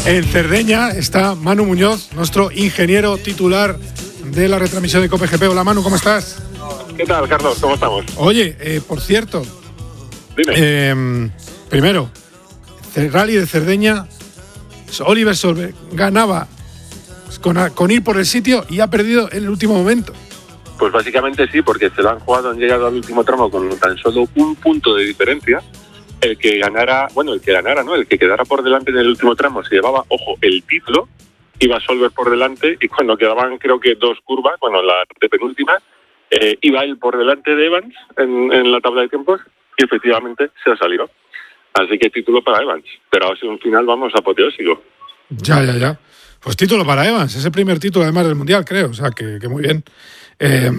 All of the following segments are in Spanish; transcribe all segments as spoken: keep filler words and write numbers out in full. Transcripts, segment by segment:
En Cerdeña está Manu Muñoz, nuestro ingeniero titular de la retransmisión de COPE G P. Hola Manu, ¿cómo estás? ¿Qué tal, Carlos? ¿Cómo estamos? Oye, eh, por cierto, Dime. Eh, primero, el Rally de Cerdeña, Oliver Solberg ganaba con, con ir por el sitio y ha perdido en el último momento. Pues básicamente sí, porque se lo han jugado, han llegado al último tramo con tan solo un punto de diferencia. El que ganara, bueno, el que ganara, ¿no? El que quedara por delante en el último tramo se llevaba, ojo, el título, iba Solberg por delante y cuando quedaban creo que dos curvas, bueno, la de penúltima, eh, iba él por delante de Evans en, en la tabla de tiempos y efectivamente se ha salido. Así que título para Evans, pero ha sido un final, vamos, apoteósico. Ya, ya, ya. Pues título para Evans, es el primer título además del Mundial, creo, o sea, que, que muy bien. Eh,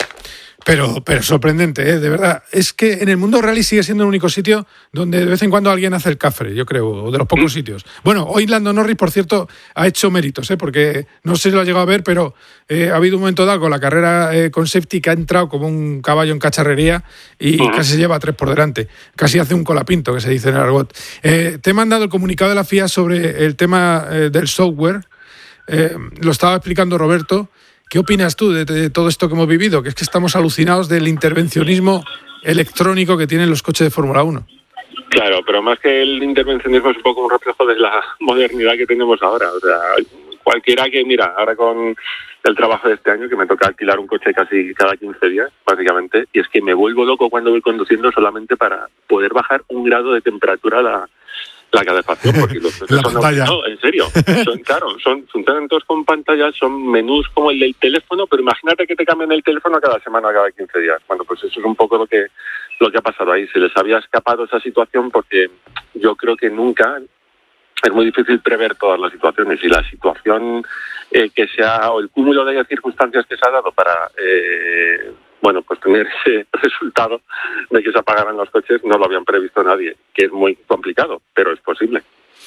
pero, pero sorprendente, ¿eh? De verdad. Es que en el mundo rally sigue siendo el único sitio donde de vez en cuando alguien hace el cafre, yo creo, o de los pocos ¿Mm? sitios. Bueno, hoy Lando Norris, por cierto, ha hecho méritos, ¿eh? Porque no sé si lo ha llegado a ver, pero eh, ha habido un momento dado con la carrera eh, con safety que ha entrado como un caballo en cacharrería y uh-huh. casi se lleva a tres por delante. Casi hace un colapinto, que se dice en el argot. Eh, te he mandado el comunicado de la F I A sobre el tema eh, del software. Eh, lo estaba explicando Roberto. ¿Qué opinas tú de, de todo esto que hemos vivido? Que es que estamos alucinados del intervencionismo electrónico que tienen los coches de Fórmula uno. Claro, pero más que el intervencionismo es un poco un reflejo de la modernidad que tenemos ahora. O sea, cualquiera que, mira, ahora con el trabajo de este año, que me toca alquilar un coche casi cada quince días, básicamente, y es que me vuelvo loco cuando voy conduciendo solamente para poder bajar un grado de temperatura a la... La calefacción, porque los la son pantalla. No, en serio. Son, claro, son funcionan todos con pantallas, son menús como el del teléfono, pero imagínate que te cambian el teléfono cada semana, cada quince días. Bueno, pues eso es un poco lo que lo que ha pasado ahí. Se les había escapado esa situación porque yo creo que nunca es muy difícil prever todas las situaciones y la situación eh, que se ha, o el cúmulo de circunstancias que se ha dado para eh, bueno, pues tener ese resultado de que se apagaran los coches no lo habían previsto nadie, que es muy complicado, pero es posible.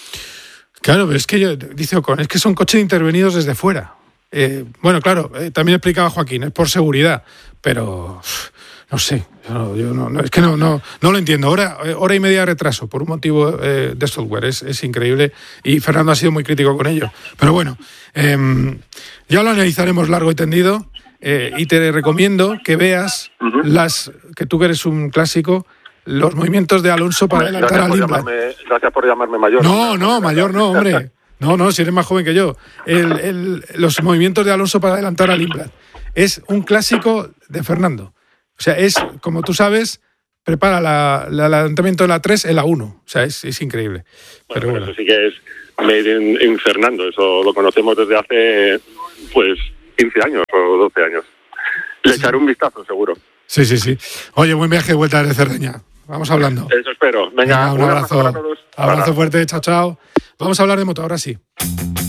Claro, pero es que yo, dice Ocon, es que son coches intervenidos desde fuera. Eh, bueno, claro, eh, también explicaba Joaquín, es por seguridad, pero no sé, yo, yo no, no, es que no, no, no lo entiendo. Hora, hora y media de retraso por un motivo eh, de software, es, es increíble y Fernando ha sido muy crítico con ello. Pero bueno, eh, ya lo analizaremos largo y tendido. Eh, y te recomiendo que veas uh-huh. las que tú que eres un clásico, los movimientos de Alonso para bueno, adelantar a Lindblad. Gracias por llamarme mayor. No, no, mayor no, hombre. No, no, si eres más joven que yo. El, el, los movimientos de Alonso para adelantar a Lindblad. Es un clásico de Fernando. O sea, es, como tú sabes, prepara la, la, el adelantamiento de la tres en la uno. O sea, es, es increíble. Bueno, pero bueno. Eso sí que es made in, in Fernando. Eso lo conocemos desde hace, pues... quince años o doce años. Le sí. echaré un vistazo, seguro. Sí, sí, sí. Oye, buen viaje de vuelta desde Cerdeña. Vamos hablando. Eso espero. Venga, Venga un, un abrazo. Abrazo, abrazo fuerte. Chao, chao. Vamos a hablar de moto ahora sí.